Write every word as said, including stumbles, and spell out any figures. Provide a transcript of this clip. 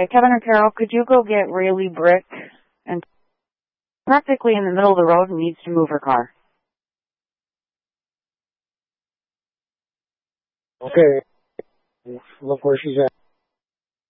Hey, Kevin or Carol, could you go get Rayleigh Brick and practically in the middle of the road and needs to move her car? Okay. Look where she's at.